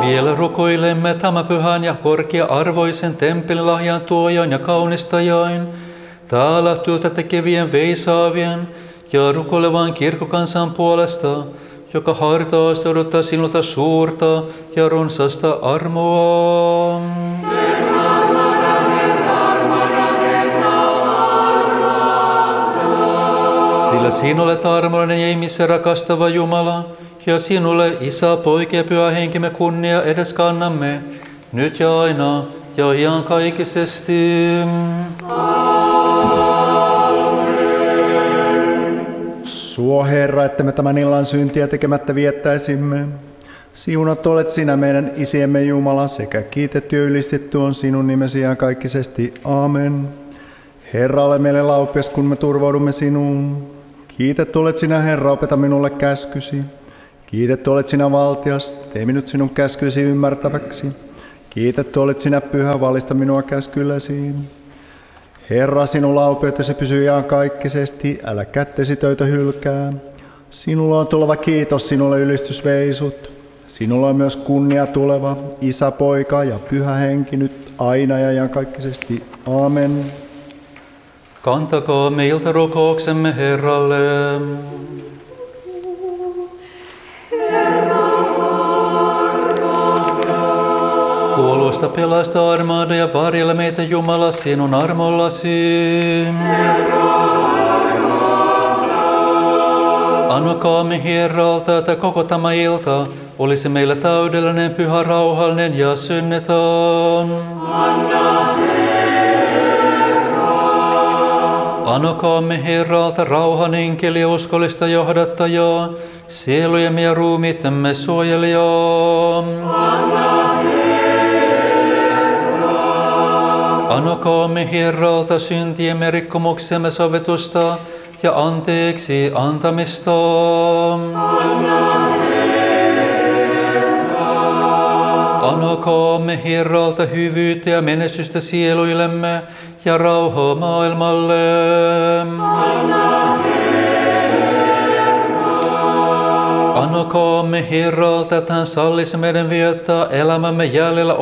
Vielä rukoilemme tämän pyhän ja korkea-arvoisen temppelilahjan tuojan ja kaunistajain, täällä työtä tekevien veisaavien ja rukoilevan kirkkokansan puolesta, joka hartaasti odottaa sinulta suurta ja runsasta armoa. Sillä sinä olet armollinen ja ihmisiä rakastava Jumala, ja sinulle, Isä, Poika ja Pyhä Henkemme kunnia edes kannamme, nyt ja aina ja iankaikkisesti. Suo Herra, että me tämän illan syntiä tekemättä viettäisimme. Siunat olet sinä meidän isiemme Jumala, sekä kiitetty ja ylistetty on sinun nimesi iankaikkisesti. Aamen. Herra, ole meille laupias, kun me turvaudumme sinuun. Kiitetty olet sinä, Herra, opeta minulle käskysi. Kiitetty olet sinä, valtias, tee minut sinun käskysi ymmärtäväksi. Kiitetty olet sinä, Pyhä, valista minua käskyllesi. Herra, sinun laupeutesi pysyy iankaikkisesti, älä kättesi töitä hylkää. Sinulla on tuleva kiitos, sinulle ylistysveisut. Sinulla on myös kunnia tuleva, Isä, Poika ja Pyhä Henki nyt aina ja iankaikkisesti. Aamen. Kantakaa meiltä rukouksemme Herralle. Puolusta, pelasta, armaada ja varjella meitä Jumala sinun armollasi. Anokaamme Herralta, että koko tämä ilta olisi meillä täydellinen, pyhä, rauhallinen ja synneton. Anokaamme Herralta rauhan enkeli ja uskollista johdattajaa, sielujemme ja ruumiittemme suojelijaa. Anokaamme Herralta syntiemme rikkomuksiemme sovetusta ja anteeksi antamista. Anokaamme Herralta hyvyyttä ja menestystä sieluillemme ja rauhaa maailmalle. Anokaamme Herralta, että hän sallisi meidän viettää elämämme jäljellä